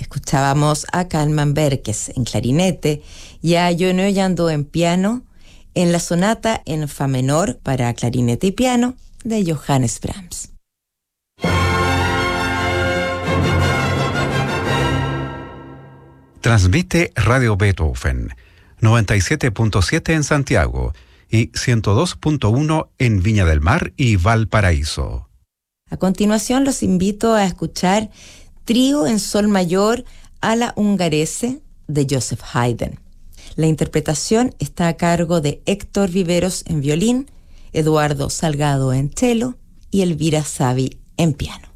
Escuchábamos a Kalman Berkes en clarinete y a Jon Øyando en piano en la sonata en fa menor para clarinete y piano de Johannes Brahms. Transmite Radio Beethoven, 97.7 en Santiago y 102.1 en Viña del Mar y Valparaíso. A continuación los invito a escuchar Trío en Sol Mayor a la Ungherese de Joseph Haydn. La interpretación está a cargo de Héctor Viveros en violín, Eduardo Salgado en cello y Elvira Savi en piano.